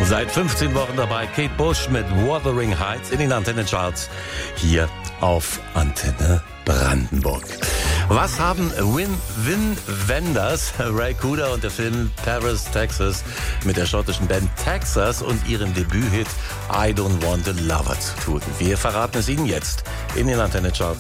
Seit 15 Wochen dabei Kate Bush mit Wuthering Heights in den Antennecharts hier auf Antenne Brandenburg. Was haben Wim Wenders, Ray Cooder und der Film Paris, Texas mit der schottischen Band Texas und ihrem Debüthit I Don't Want a Lover zu tun? Wir verraten es Ihnen jetzt in den Antennecharts